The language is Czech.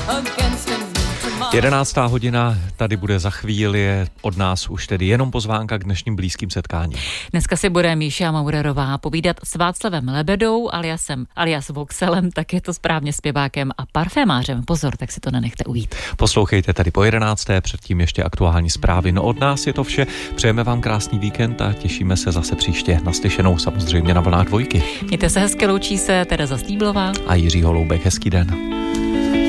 11. hodina tady bude za chvíli, od nás už tedy jenom pozvánka k dnešním blízkým setkáním. Dneska si bude Míša Maurerová povídat s Václavem Lebedou, alias Voxelem, tak je to správně, zpěvákem a parfémářem. Pozor, tak si to nenechte ujít. Poslouchejte tady po 11. předtím ještě aktuální zprávy. No od nás je to vše. Přejeme vám krásný víkend a těšíme se zase příště. Naslyšenou samozřejmě na vlnách Dvojky. Mějte se hezky, loučí se Tereza Stýblová a Jiří Holoubek. Hezký den.